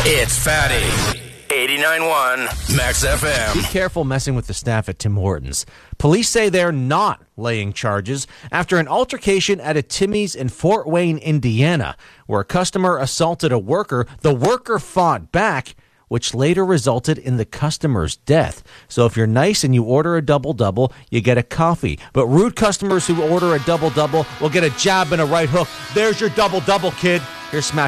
It's Fatty. 89.1 Max FM. Be careful messing with the staff at Tim Hortons. Police say they're not laying charges after an altercation at a Timmy's in Fort Wayne, Indiana, where a customer assaulted a worker. The worker fought back, which later resulted in the customer's death. So if you're nice and you order a double-double, you get a coffee. But rude customers who order a double-double will get a jab and a right hook. There's your double-double, kid. Here's Smash